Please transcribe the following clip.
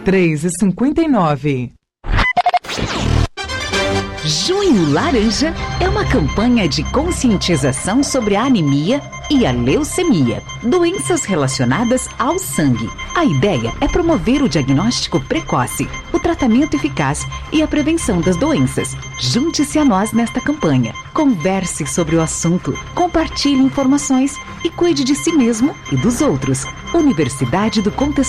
23,59. Junho Laranja é uma campanha de conscientização sobre a anemia e a leucemia, doenças relacionadas ao sangue. A ideia é promover o diagnóstico precoce, o tratamento eficaz e a prevenção das doenças. Junte-se a nós nesta campanha. Converse sobre o assunto, compartilhe informações e cuide de si mesmo e dos outros. Universidade do Contexto